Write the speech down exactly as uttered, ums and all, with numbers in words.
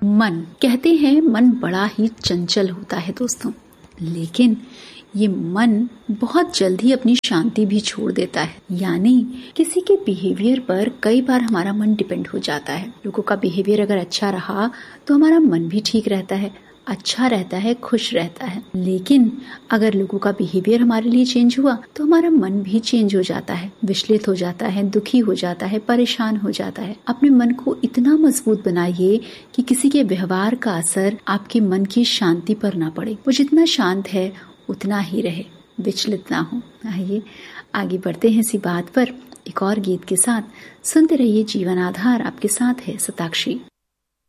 मन, कहते हैं मन बड़ा ही चंचल होता है दोस्तों, लेकिन ये मन बहुत जल्दी अपनी शांति भी छोड़ देता है। यानी किसी के बिहेवियर पर कई बार हमारा मन डिपेंड हो जाता है। लोगों का बिहेवियर अगर अच्छा रहा तो हमारा मन भी ठीक रहता है, अच्छा रहता है, खुश रहता है। लेकिन अगर लोगों का बिहेवियर हमारे लिए चेंज हुआ तो हमारा मन भी चेंज हो जाता है, विचलित हो जाता है, दुखी हो जाता है, परेशान हो जाता है। अपने मन को इतना मजबूत बनाइए कि किसी के व्यवहार का असर आपके मन की शांति पर ना पड़े। वो जितना शांत है उतना ही रहे, विचलित ना हो। आइए आगे बढ़ते हैं इसी बात पर एक और गीत के साथ। सुनते रहिए जीवन आधार, आपके साथ है सताक्षी।